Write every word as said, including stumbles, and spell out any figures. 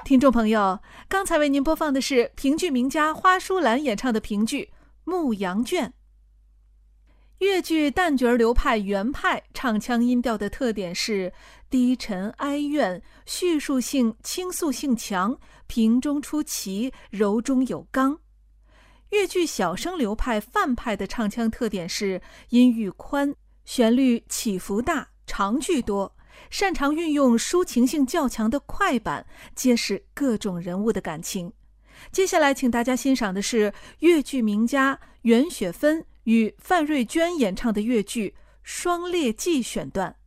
听众朋友，刚才为您播放的是评剧名家花淑兰演唱的评剧《牧羊圈》。越剧旦角流派原派唱腔音调的特点是低沉哀怨，叙述性倾诉性强，平中出奇，柔中有刚。越剧小生流派范派的唱腔特点是音域宽，旋律起伏大，长句多，擅长运用抒情性较强的快板，揭示各种人物的感情。接下来请大家欣赏的是越剧名家袁雪芬与范瑞娟演唱的越剧《双列记》选段。